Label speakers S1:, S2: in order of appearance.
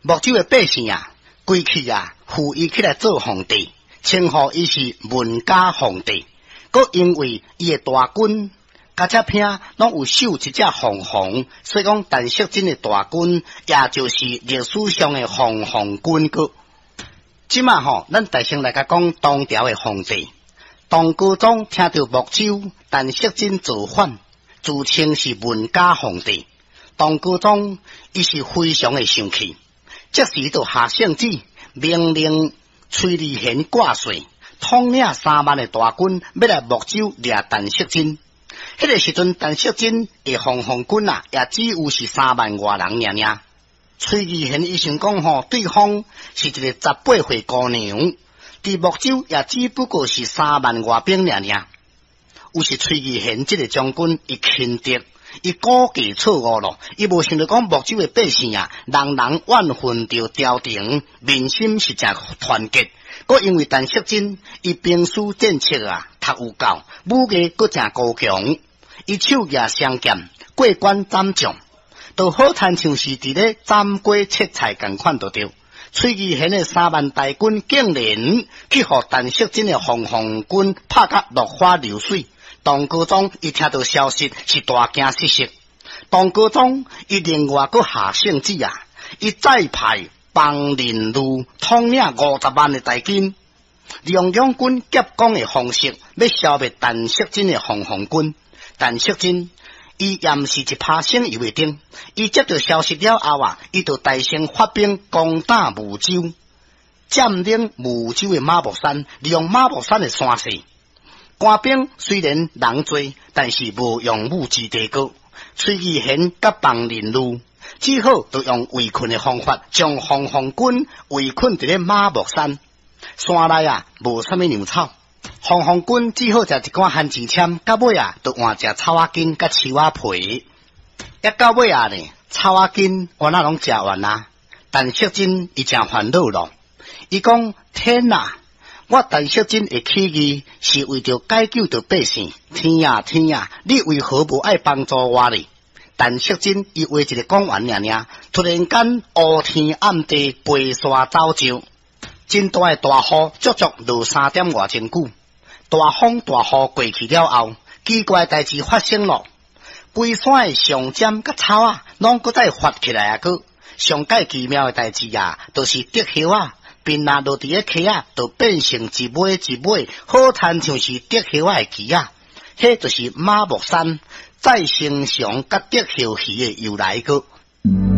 S1: 木州的百姓啊，规气啊，扶伊起来做皇帝，称呼伊是文家皇帝。佮因为伊的大军，甲只片拢有守一只凤凰，所以讲陈锡真的大军，也就是历史上的凤凰军个。即马吼，咱大先来甲讲唐朝的皇帝。唐高宗听到木州陈锡真造反，自称是文家皇帝。唐高宗伊是非常的生气，即时就下圣旨，命令崔利贤挂帅，统领3万的大军，要来木州掠陈锡真。迄个时阵，陈锡真的凤凰军啊，也只有是3万外人尔尔。崔利贤伊想讲吼，对方是一个18岁姑娘，伫木州也只不过是3万外兵尔尔。有时崔利贤这个将军，伊轻敌。伊高价错误咯，伊无想到讲木州的百姓啊，人人万分着调停，民心是真团结。佮因为陈锡真，伊兵书战策啊，读有够，武艺佮真高强，伊手艺双剑，过关斩将，都好谈像是伫咧斩瓜切菜共款就对。崔义贤的3万大军竟然去互陈锡真的凤凰军拍甲落花流水。唐高宗伊听到消息是大惊失色，唐高宗伊另外阁下圣旨啊，伊再派方林禄统领50万的大军，利用两军夹攻的方式，要消灭陈锡真的凤凰军。陈锡真伊也毋是一拍生以为定，伊接到消息了后啊，伊就大声发兵攻打梧州，占领梧州的马木山，利用马木山的山势。官兵虽然人多，但是无用武之地高。崔义贤甲方林禄只好就用围困的方法，将凤凰军围困伫咧马木山。山内啊无啥物粮草，凤凰军只好食一罐番薯签，到尾啊就换食草仔筋甲树仔皮。一到尾啊呢，草仔筋我那拢食完啦。陈锡真伊真烦恼咯，伊讲天啊！我陈锡真的起义是为着解救着百姓，天啊天啊，你为何无爱帮助我呢？陈锡真伊话一个讲完尔尔，突然间乌天暗地，飞沙走石，真大的大雨，足足落3点外钟久。大风大雨过去了后，奇怪代志发生了，规山的上尖甲草啊，拢搁再发起来啊！个上界奇妙的代志啊，就是竹叶啊。便拿落伫个溪啊，就变成一尾一尾，好谈像是竹叶的旗啊。迄就是马木山再生上甲竹叶鱼的由来个。